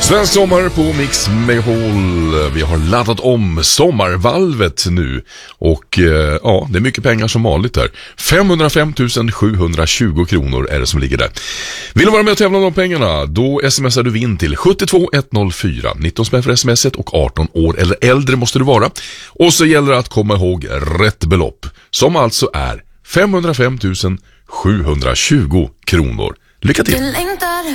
Svensk sommar på Mix Megapol. Vi har laddat om sommarvalvet nu. Och ja, det är mycket pengar som vanligt där. 505 720 kronor är det som ligger där. Vill du vara med och tävla om de pengarna? Då smsar du vinn till 72104. 19 spänn för smset och 18 år eller äldre måste du vara. Och så gäller det att komma ihåg rätt belopp. Som alltså är 505 720 kronor. Lycka till!